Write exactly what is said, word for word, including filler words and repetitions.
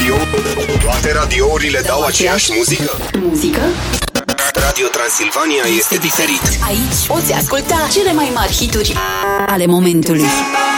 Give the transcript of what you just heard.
radio... Toate radiourile dau aceeași muzică? Muzică? Radio Transilvania este diferit. Aici poți asculta cele mai mari hituri ale momentului.